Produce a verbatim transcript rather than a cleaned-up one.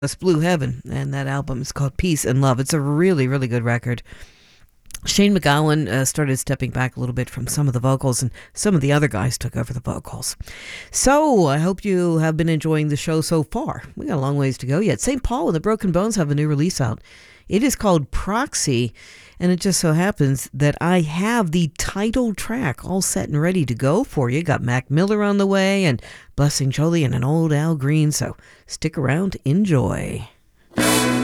That's Blue Heaven, and that album is called Peace and Love. It's a really, really good record. Shane MacGowan uh, started stepping back a little bit from some of the vocals, and some of the other guys took over the vocals. So I hope you have been enjoying the show so far. We got a long ways to go yet. Saint Paul and the Broken Bones have a new release out. It is called Proxy, and it just so happens that I have the title track all set and ready to go for you. Got Mac Miller on the way, and Blessing Jolie and an old Al Green, so stick around, enjoy.